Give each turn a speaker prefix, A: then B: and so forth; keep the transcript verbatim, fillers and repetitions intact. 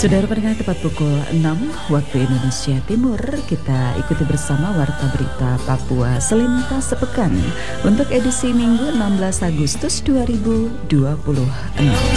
A: Saudara pendengar, tepat pukul enam waktu Indonesia Timur, kita ikuti bersama Warta Berita Papua Selintas Sepekan untuk edisi Minggu enam belas Agustus dua ribu dua puluh enam.